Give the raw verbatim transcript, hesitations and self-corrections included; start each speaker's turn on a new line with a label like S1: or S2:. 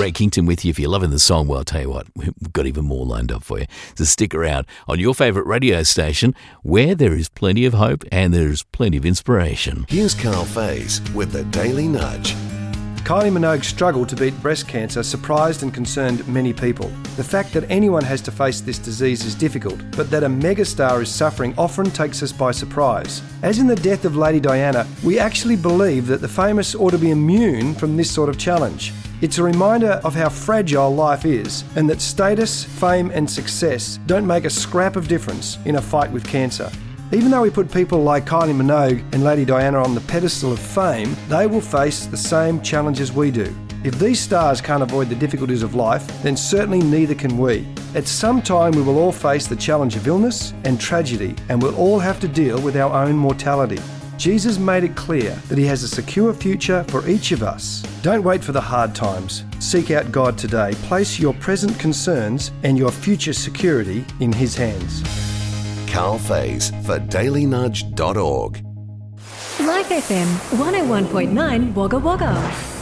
S1: Ray Kington with you. If you're loving the song, well, I'll tell you what, we've got even more lined up for you. So stick around on your favourite radio station where there is plenty of hope and there's plenty of inspiration.
S2: Here's Carl Faze with the Daily Nudge.
S3: Kylie Minogue's struggle to beat breast cancer surprised and concerned many people. The fact that anyone has to face this disease is difficult, but that a megastar is suffering often takes us by surprise. As in the death of Lady Diana, we actually believe that the famous ought to be immune from this sort of challenge. It's a reminder of how fragile life is and that status, fame and success don't make a scrap of difference in a fight with cancer. Even though we put people like Kylie Minogue and Lady Diana on the pedestal of fame, they will face the same challenges we do. If these stars can't avoid the difficulties of life, then certainly neither can we. At some time we will all face the challenge of illness and tragedy, and we'll all have to deal with our own mortality. Jesus made it clear that he has a secure future for each of us. Don't wait for the hard times. Seek out God today. Place your present concerns and your future security in his hands.
S2: Carl Faze for daily nudge dot org.
S4: Life F M one oh one point nine Wagga Wagga.